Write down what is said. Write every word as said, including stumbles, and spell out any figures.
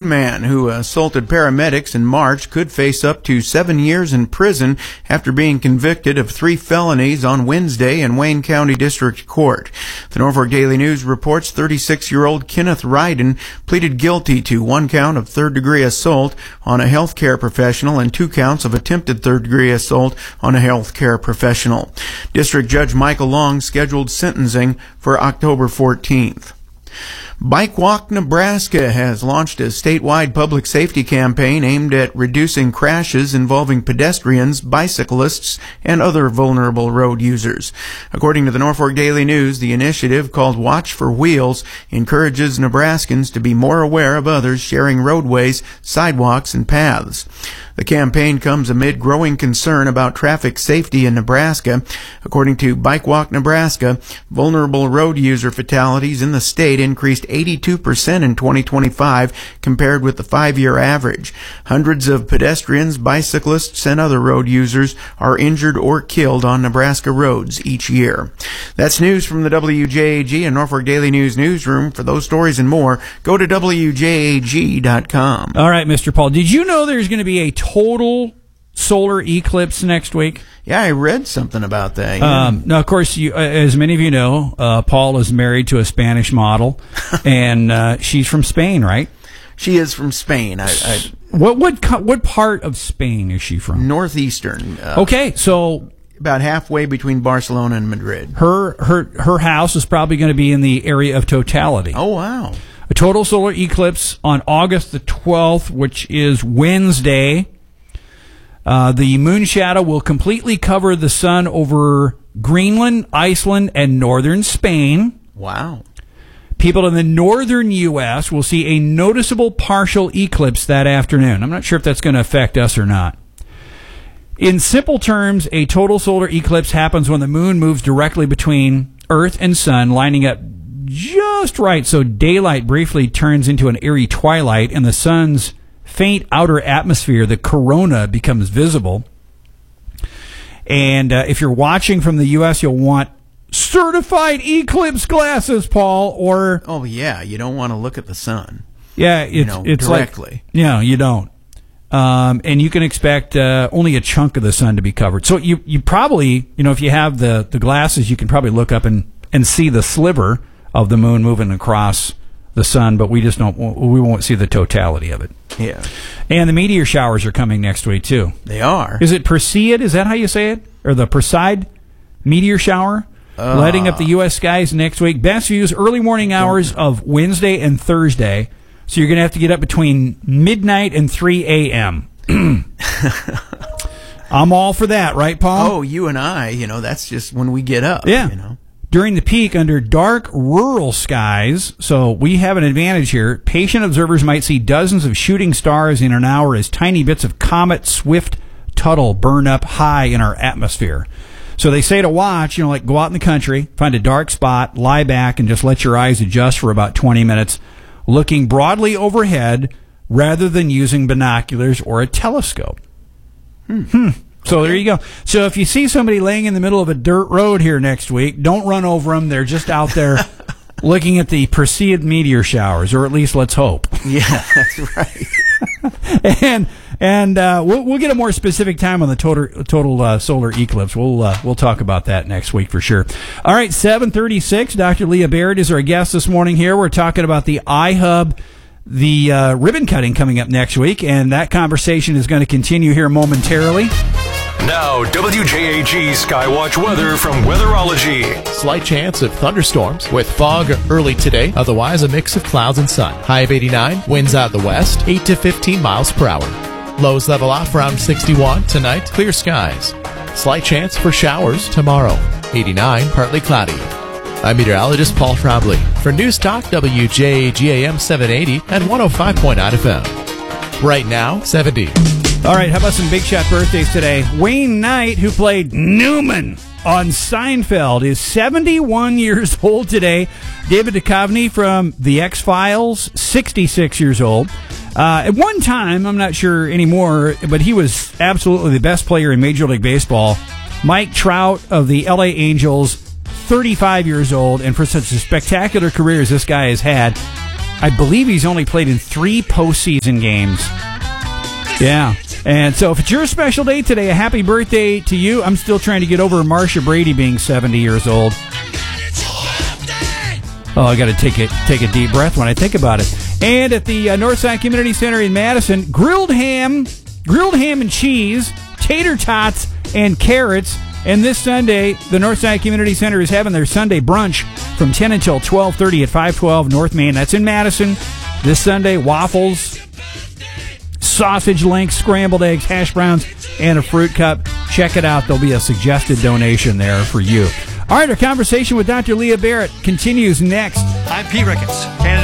man who assaulted paramedics in March could face up to seven years in prison after being convicted of three felonies on Wednesday in Wayne County District Court. The Norfolk Daily News reports thirty-six-year-old Kenneth Ryden pleaded guilty to one count of third-degree assault on a healthcare professional and two counts of attempted third-degree assault on a healthcare professional. District Judge Michael Long scheduled sentencing for October fourteenth. Bike Walk Nebraska has launched a statewide public safety campaign aimed at reducing crashes involving pedestrians, bicyclists, and other vulnerable road users. According to the Norfolk Daily News, the initiative, called Watch for Wheels, encourages Nebraskans to be more aware of others sharing roadways, sidewalks, and paths. The campaign comes amid growing concern about traffic safety in Nebraska. According to Bike Walk Nebraska, vulnerable road user fatalities in the state increased eighty-two percent in twenty twenty-five compared with the five-year average. Hundreds of pedestrians, bicyclists, and other road users are injured or killed on Nebraska roads each year. That's news from the W J A G and Norfolk Daily News newsroom. For those stories and more, go to W J A G dot com. All right, Mister Paul, did you know there's going to be a total solar eclipse next week? Yeah, I read something about that. Yeah. Um, now, of course, you, as many of you know, uh, Paul is married to a Spanish model, and uh, she's from Spain, right? She is from Spain. I, I, what what what part of Spain is she from? Northeastern. Uh, okay, so about halfway between Barcelona and Madrid. Her her her house is probably going to be in the area of totality. Oh, wow. A total solar eclipse on August the twelfth, which is Wednesday. Uh, the moon shadow will completely cover the sun over Greenland, Iceland, and northern Spain. Wow. People in the northern U S will see a noticeable partial eclipse that afternoon. I'm not sure if that's going to affect us or not. In simple terms, a total solar eclipse happens when the moon moves directly between Earth and sun, lining up just right so daylight briefly turns into an eerie twilight and the sun's faint outer atmosphere, the corona, becomes visible. And uh, if you're watching from the U S, you'll want certified eclipse glasses, Paul, or... Oh, yeah, you don't want to look at the sun. Yeah, it's, you know, it's directly. Like, yeah, you don't. Um, and you can expect uh, only a chunk of the sun to be covered. So you, you probably, you know, if you have the, the glasses, you can probably look up and, and see the sliver of the moon moving across the sun, but we just don't, we won't see the totality of it. Yeah. And the meteor showers are coming next week, too. They are. Is it Perseid? Is that how you say it? Or the Perseid meteor shower? Uh, lighting up the U S skies next week. Best views early morning hours of Wednesday and Thursday. So you're going to have to get up between midnight and three a.m. I'm all for that, right, Paul? Oh, you and I, you know, that's just when we get up. Yeah. You know. During the peak under dark rural skies, so we have an advantage here. Patient observers might see dozens of shooting stars in an hour as tiny bits of comet Swift-Tuttle burn up high in our atmosphere. So they say to watch, you know, like go out in the country, find a dark spot, lie back, and just let your eyes adjust for about twenty minutes, looking broadly overhead rather than using binoculars or a telescope. Hmm. hmm. So there you go. So if you see somebody laying in the middle of a dirt road here next week, don't run over them. They're just out there looking at the Perseid meteor showers, or at least let's hope. Yeah, that's right. and and uh, we'll we'll get a more specific time on the total total uh, solar eclipse. We'll uh, we'll talk about that next week for sure. All right, seven thirty-six. Doctor Leah Baird is our guest this morning. Here we're talking about the iHub, the uh, ribbon cutting coming up next week, and that conversation is going to continue here momentarily. Now, W J A G Skywatch weather from Weatherology. Slight chance of thunderstorms with fog early today. Otherwise, a mix of clouds and sun. High of eighty-nine. Winds out the west, eight to fifteen miles per hour. Lows level off around sixty-one. Tonight, clear skies. Slight chance for showers tomorrow. eighty-nine, partly cloudy. I'm meteorologist Paul Trombley for News Talk W J A G A M seven eighty and one oh five point nine F M. Right now, seventy. All right, how about some big shot birthdays today? Wayne Knight, who played Newman on Seinfeld, is seventy-one years old today. David Duchovny from The X-Files, sixty-six years old. Uh, at one time, I'm not sure anymore, but he was absolutely the best player in Major League Baseball. Mike Trout of the L A Angels, thirty-five years old, and for such a spectacular career as this guy has had, I believe he's only played in three postseason games. Yeah. And so if it's your special day today, a happy birthday to you. I'm still trying to get over Marsha Brady being seventy years old. Oh, I got to take a, take a deep breath when I think about it. And at the uh, Northside Community Center in Madison, grilled ham, grilled ham and cheese, tater tots, and carrots. And this Sunday, the Northside Community Center is having their Sunday brunch from ten until twelve thirty at five twelve North Main. That's in Madison. This Sunday, waffles, sausage links, scrambled eggs, hash browns, and a fruit cup. Check it out. There'll be a suggested donation there for you. All right, our conversation with Doctor Leah Barrett continues next. I'm Pete Ricketts, Canada.